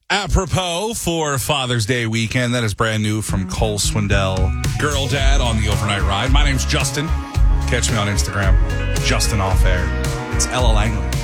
Apropos for Father's Day weekend, that is brand new from Cole Swindell, Girl Dad on the Overnight Ride. My name's Justin. Catch me on Instagram, Justin Off Air. It's Ella Langley.